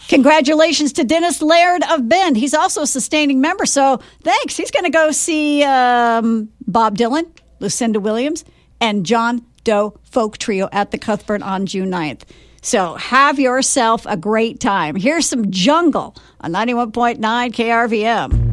Congratulations to Dennis Laird of Bend. He's also a sustaining member, so thanks. He's going to go see Bob Dylan, Lucinda Williams, and John Doe Folk Trio at the Cuthbert on June 9th. So have yourself a great time. Here's some Jungle on 91.9 KRVM.